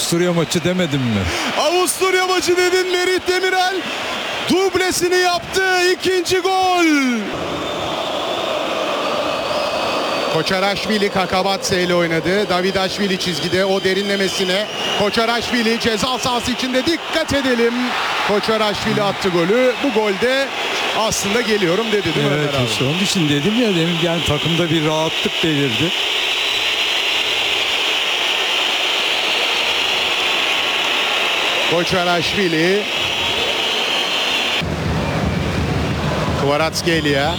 Avusturya maçı demedim mi? Avusturya maçı dedin. Merih Demirel dublesini yaptı. İkinci gol. Koçaraşvili Kakabatse ile oynadı. Davidaşvili çizgide, o derinlemesine. Koçaraşvili ceza sahası içinde, dikkat edelim. Koçaraşvili attı golü. Bu golde aslında geliyorum dedi değil mi? Evet, işte onun için dedim ya demin, yani takımda bir rahatlık belirdi. Koçaraşvili. Kvaratskhelia.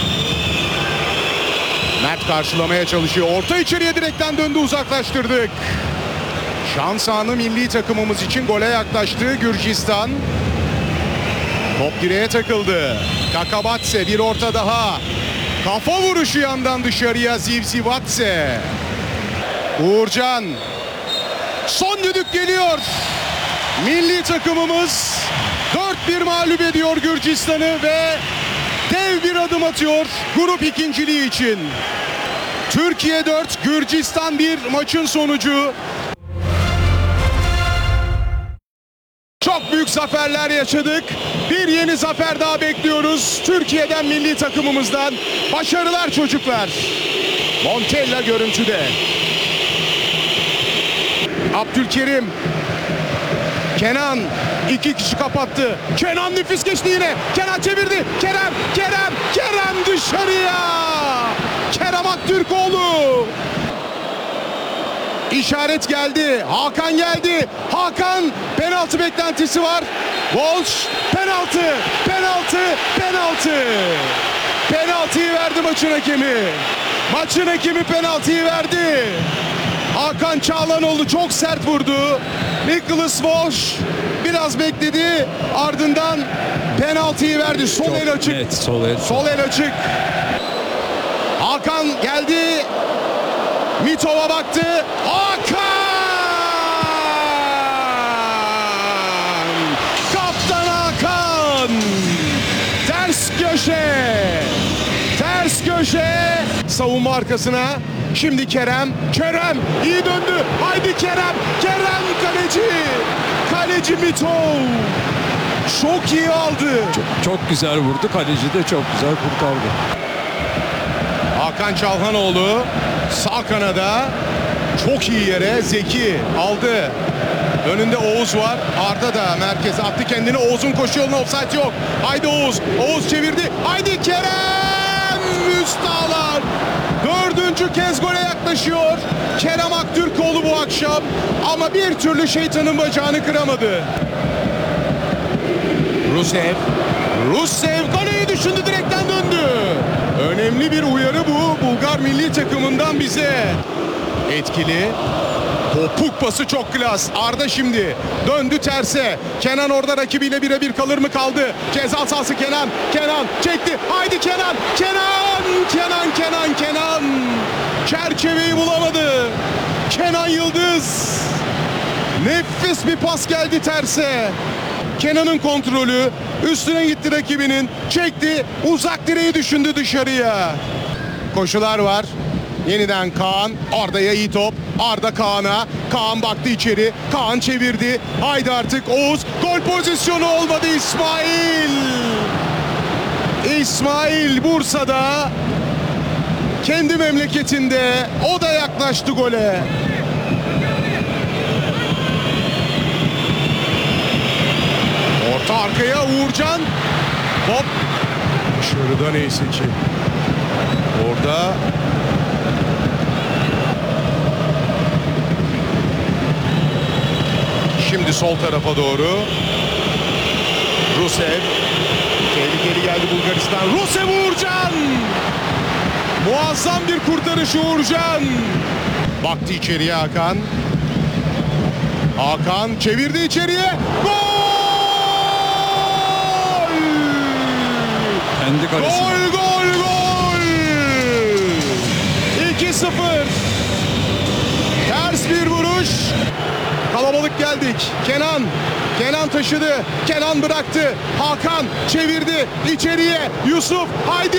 Mert karşılamaya çalışıyor. Orta içeriye direkten döndü, uzaklaştırdık. Şans anı milli takımımız için, gole yaklaştı Gürcistan. Top direğe takıldı. Kakabatse, bir orta daha. Kafa vuruşu yandan dışarıya, Zivzivatse. Uğurcan. Son düdük geliyor. Milli takımımız 4-1 mağlup ediyor Gürcistan'ı ve dev bir adım atıyor grup ikinciliği için. Türkiye 4, Gürcistan 1 maçın sonucu. Çok büyük zaferler yaşadık. Bir yeni zafer daha bekliyoruz Türkiye'den, milli takımımızdan. Başarılar çocuklar. Montella görüntüde. Abdülkerim. Kenan, iki kişi kapattı. Kenan nefis geçti yine. Kenan çevirdi. Kerem dışarıya. Kerem Aktürkoğlu. İşaret geldi. Hakan geldi. Hakan, penaltı beklentisi var. Walsh, penaltı. Penaltıyı verdi maçın hakemi. Maçın hakemi penaltıyı verdi. Hakan Çağlanoğlu çok sert vurdu. Nicholas Walsh biraz bekledi. Ardından penaltıyı verdi. Sol el açık. Net, sol el açık. Hakan geldi. Mitov'a baktı. Hakan! Kaptan Hakan! Ters köşe. Savunma arkasına. Şimdi Kerem iyi döndü. Haydi Kerem kaleci Mitov. Çok iyi aldı. Çok güzel vurdu. Kaleci de çok güzel kurtardı. Hakan Çalhanoğlu sağ kanada, çok iyi yere. Zeki aldı. Önünde Oğuz var. Arda da merkeze attı kendini. Oğuz'un koşu yoluna, offside yok. Haydi Oğuz. Oğuz çevirdi. Haydi Kerem! Üst ağlar. Dördüncü kez gole yaklaşıyor Kerem Aktürkoğlu bu akşam. Ama bir türlü şeytanın bacağını kıramadı. Rusev kaleyi düşündü, direkten döndü. Önemli bir uyarı bu Bulgar milli takımından bize. Etkili. Topuk pası çok klas. Arda şimdi döndü terse. Kenan orada rakibiyle birebir kalır mı, kaldı. Ceza sahası Kenan çekti. Haydi Kenan. Çerçeveyi bulamadı. Kenan Yıldız. Nefis bir pas geldi terse. Kenan'ın kontrolü, üstüne gitti rakibinin, çekti, uzak direği düşündü dışarıya. Koşular var. Yeniden Kaan, Arda'ya iyi top. Arda Kaan'a, Kaan baktı içeri, Kaan çevirdi. Haydi artık Oğuz, gol pozisyonu olmadı. İsmail Bursa'da, kendi memleketinde, o da yaklaştı gole. Orta arkaya Uğurcan. Hop. Dışarıda neyse ki. Orada şimdi sol tarafa doğru. Rusev. Tehlikeli geldi Bulgaristan. Rusev, Uğurcan. Muazzam bir kurtarış Uğurcan. Baktı içeriye Hakan. Hakan çevirdi içeriye. Gol! Kendi kalesine. Gol! 2-0. Ters bir vuruş. Kalabalık geldik. Kenan taşıdı. Kenan bıraktı. Hakan çevirdi içeriye. Yusuf haydi.